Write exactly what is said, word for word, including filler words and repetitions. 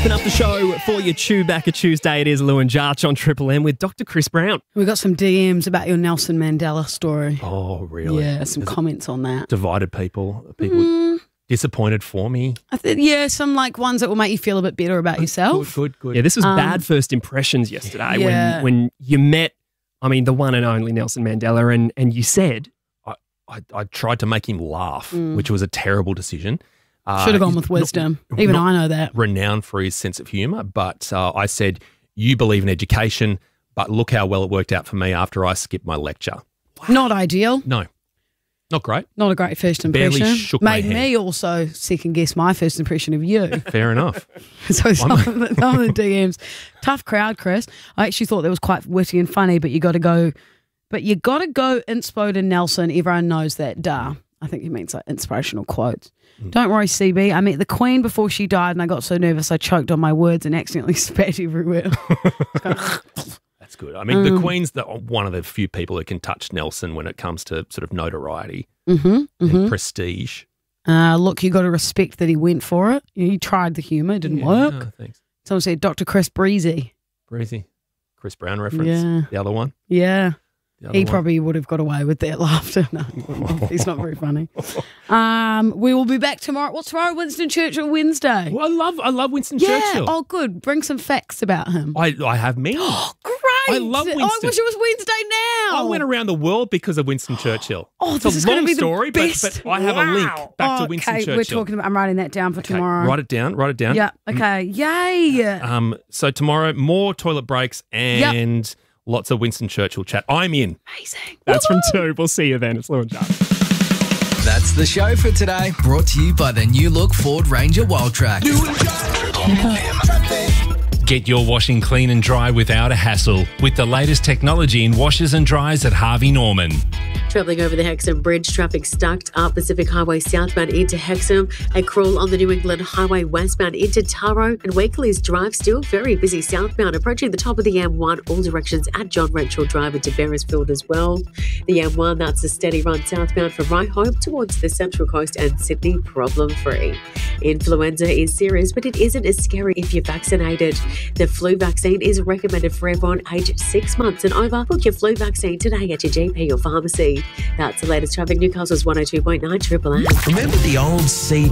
Wrapping up the show for your Chewbacca Tuesday, it is Lou and Jarch on Triple M with Doctor Chris Brown. We got some D Ms about your Nelson Mandela story. Oh, really? Yeah, some Has it comments on that. divided people? People Mm. disappointed for me? I th- yeah, some like ones that will make you feel a bit better about yourself. Good, good, good. Yeah, this was Um, bad first impressions yesterday yeah. when, when you met, I mean, the one and only Nelson Mandela, and, and you said, I, I, I tried to make him laugh, Mm. which was a terrible decision. Uh, Should have gone he's with not- wisdom. Even not I know that. Renowned for his sense of humour, but uh, I said, you believe in education, but look how well it worked out for me after I skipped my lecture. Not ideal. No, not great. Not a great first Barely impression. shook my Made hand. me also second guess my first impression of you. Fair enough. So some of, the, some of the D Ms, tough crowd, Chris. I actually thought that was quite witty and funny, but you got to go, but you got to go inspo to Nelson. Everyone knows that. Duh. I think he means like inspirational quotes. Mm. Don't worry, C B. I met the Queen before she died, and I got so nervous I choked on my words and accidentally spat everywhere. That's good. I mean, Um, the Queen's the, one of the few people that can touch Nelson when it comes to sort of notoriety mm-hmm, and mm-hmm. prestige. Uh, look, you got to respect that he went for it. He tried the humour, it didn't Yeah, work. no, thanks. Someone said Doctor Chris Breezy. Breezy. Chris Brown reference. Yeah. The other one. Yeah. The other He one. probably would have got away with that laughter. No, he wouldn't have. He's not very funny. Um, we will be back tomorrow. What's tomorrow? Winston Churchill Wednesday. Well, I love I love Winston Yeah. Churchill. Oh, good. Bring some facts about him. I I have many. Great. I love Oh, I Winston. wish it was Wednesday now. I went around the world because of Winston Churchill. Oh, it's this a is going long to be the story, best. but, but I have a link back oh, to Winston okay, Churchill. we're talking about. I'm writing that down for Okay, tomorrow. Write it down. Write it down. Yeah. Okay. Yay. Um. So tomorrow, more toilet breaks and lots of Winston Churchill chat. I'm in. Amazing. that's from two. We'll see you then. It's Lou and Jarch. That's the show for today. Brought to you by the new look Ford Ranger Wildtrak. Get your washing clean and dry without a hassle with the latest technology in washers and dryers at Harvey Norman. Travelling over the Hexham Bridge, traffic stacked up Pacific Highway southbound into Hexham, a crawl on the New England Highway westbound into Taro, and Wakeley's Drive still very busy southbound, approaching the top of the M one, all directions at John Rachel Drive into Beresfield as well. The M one, that's a steady run southbound from Ryhope towards the Central Coast and Sydney, problem-free. Influenza is serious, but it isn't as scary if you're vaccinated. The flu vaccine is recommended for everyone aged six months and over. Book your flu vaccine today at your G P or pharmacy. That's the latest traffic. Newcastle's one oh two point nine Triple M. Remember the old C